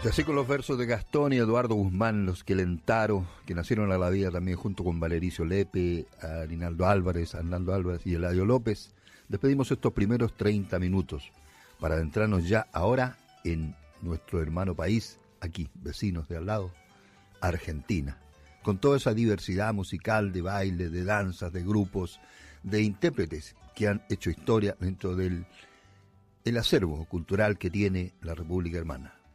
Y así con los versos de Gastón y Eduardo Guzmán, los Quelentaro, que nacieron a la vida también junto con Valericio Lepe, a Rinaldo Álvarez, a Arnaldo Álvarez y Eladio López, despedimos estos primeros 30 minutos para adentrarnos ya ahora en nuestro hermano país, aquí, vecinos de al lado, Argentina, con toda esa diversidad musical de baile, de danzas, de grupos, de intérpretes que han hecho historia dentro del el acervo cultural que tiene la República Hermana.